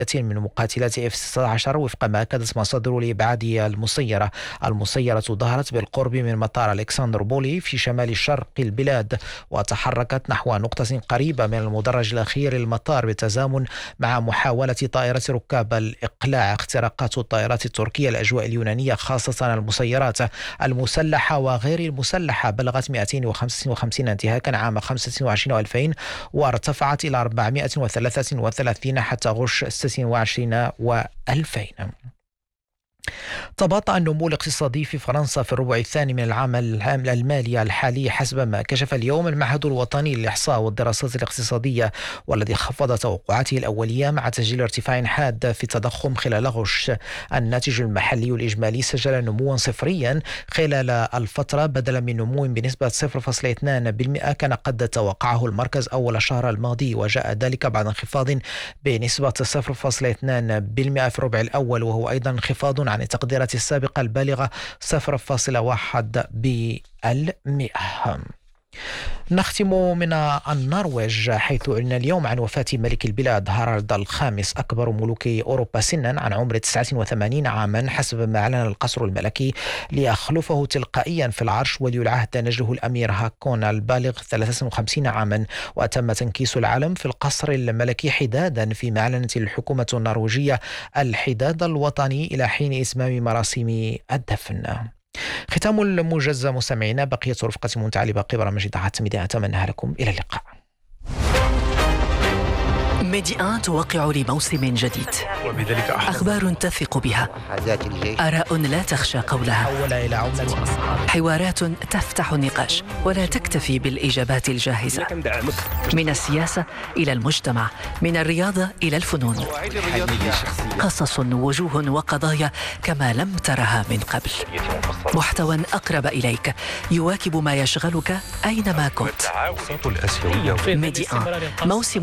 من مقاتلات F-16 وفق ما أكدت مصادر لإبعاد المسيرة. المسيرة ظهرت بالقرب من مطار ألكسندر بولي في شمال شرق البلاد، وتحركت نحو نقطة قريبة من المدرج الأخير للمطار بالتزامن مع محاولة طائرة ركاب الإقلاع. اختراقات الطائرات التركية الأجواء اليونانية خاصة المسيرات المسلحة وغير المسلحة بلغت 255 انتهاكا عام 25 و2000 وارتفعت إلى 433 حتى غش 26 و2000. تباطأ النمو الاقتصادي في فرنسا في الربع الثاني من العام المالي الحالي حسب ما كشف اليوم المعهد الوطني للإحصاء والدراسات الاقتصادية، والذي خفض توقعاته الأولية مع تسجيل ارتفاع حاد في التضخم خلال غش. الناتج المحلي الإجمالي سجل نموا صفريا خلال الفترة بدلا من نمو بنسبة 0.2% كان قد توقعه المركز أول شهر الماضي، وجاء ذلك بعد انخفاض بنسبة 0.2% في الربع الأول، وهو أيضا انخفاض عن التقديرات السابقة البالغة 0.1%. نختم من النرويج، حيث أعلن اليوم عن وفاة ملك البلاد هارالد الخامس أكبر ملوك أوروبا سنا عن عمر 89 عاما حسب ما أعلن القصر الملكي، ليخلفه تلقائيا في العرش ولي العهد نجله الأمير هاكون البالغ 53 عاما. وتم تنكيس العلم في القصر الملكي حدادا، فيما أعلنت الحكومة النرويجية الحداد الوطني إلى حين إتمام مراسم الدفن. ختام الموجز مستمعينا، بقية رفقة منتعى باقي برامج إذاعة ميدي. أتمنى لكم إلى اللقاء. ميدي توقع لموسم جديد، أخبار تثق بها، آراء لا تخشى قولها، حوارات تفتح النقاش ولا تكتفي بالإجابات الجاهزة، من السياسة إلى المجتمع، من الرياضة إلى الفنون، قصص ووجوه وقضايا كما لم ترها من قبل، محتوى أقرب إليك يواكب ما يشغلك أينما كنت. ميدي موسم